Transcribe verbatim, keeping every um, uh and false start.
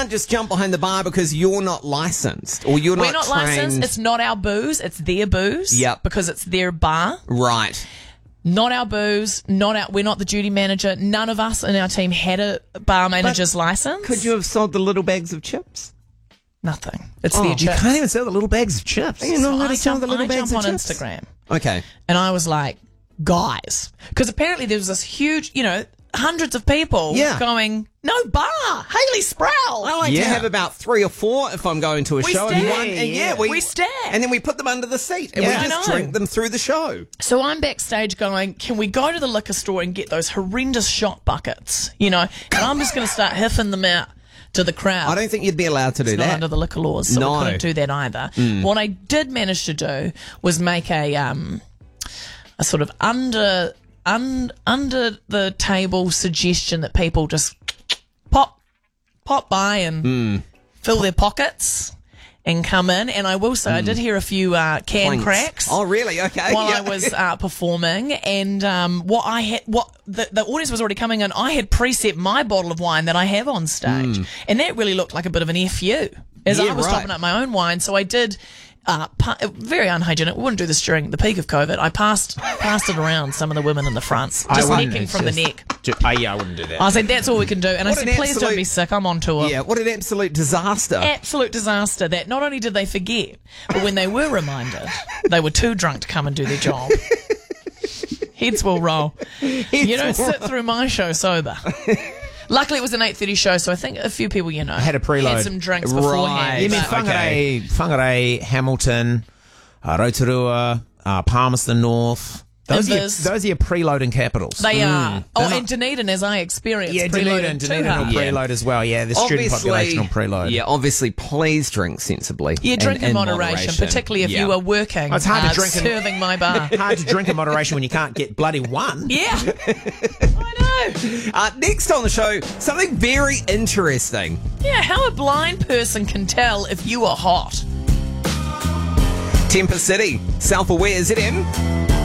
can't just jump behind the bar because you're not licensed or you're We're not not trained. licensed. It's not our booze. It's their booze. Yep. Because it's their bar. Right. Not our booze. Not our. We're not the duty manager. None of us in our team had a bar manager's But license. Could you have sold the little bags of chips? Nothing. It's Oh, their you chips. You can't even sell the little bags of chips. You're not So allowed I to sell jump, the little I bags jump of on chips? Instagram. Okay. And I was like, guys, because apparently there was this huge, you know, hundreds of people Yeah. going, no bar, Hayley Sproul. I like to Yeah. have about three or four if I'm going to a We show. stack. And one, and yeah, we, We stack. And then we put them under the seat and Yeah. we I just know. drink them through the show. So I'm backstage going, can we go to the liquor store and get those horrendous shot buckets, you know, and I'm just going to start hiffing them out to the crowd. I don't think you'd be allowed to do It's not that. under the liquor laws, so No. we couldn't do that either. What I did manage to do was make a um a sort of under un, under the table suggestion that people just pop pop by and fill their pockets and come in. And I will say, I did hear a few uh, can Planks. cracks. Oh, really? Okay. While yeah. I was uh, performing, and um, what I had, what the, the audience was already coming in, I had preset my bottle of wine that I have on stage, and that really looked like a bit of an F U as Yeah, I was right. topping up my own wine. So I did. Uh, pa- very unhygienic. We wouldn't do this during the peak of COVID. I passed passed it around some of the women in the front, I just wouldn't. nicking It's from the just- neck. Ju- oh, yeah, I wouldn't do that. I said, that's all we can do. And What I said, an please don't absolute- be sick. I'm on tour. Yeah, what an absolute disaster. Absolute disaster that not only did they forget, but when they were reminded, they were too drunk to come and do their job. Heads will roll. You don't sit through my show sober. Luckily, it was an eight thirty show, so I think a few people, you know, Had a preload. had some drinks Right. beforehand. You mean but- Whangarei, Whangarei, Hamilton, uh, Rotorua, uh, Palmerston North. Those are, your, Invis. those are your preloading capitals. They are. Oh, They're and Dunedin, as I experienced, yeah, preloaded Dunedin, too Dunedin will hard. preload as well. Yeah, the student population will preload. Yeah, obviously, please drink sensibly. Yeah, drink and- in and moderation, particularly if Yeah. you are working, Oh, it's hard to uh, drink in- serving my bar. Hard to drink in moderation when you can't get bloody one. Yeah, I know. Uh, next on the show, something very interesting. Yeah, how a blind person can tell if you are hot. Temper City, self-aware, is it in?